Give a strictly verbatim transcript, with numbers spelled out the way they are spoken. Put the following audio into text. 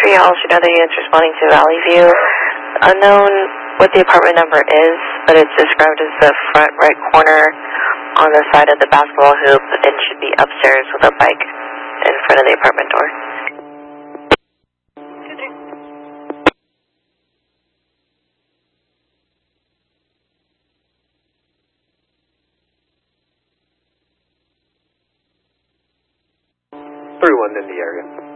three, all should know the units responding to Valley View. Unknown what the apartment number is, but it's described as the front right corner on the side of the basketball hoop and should be upstairs with a bike in front of the apartment door. three one in the area.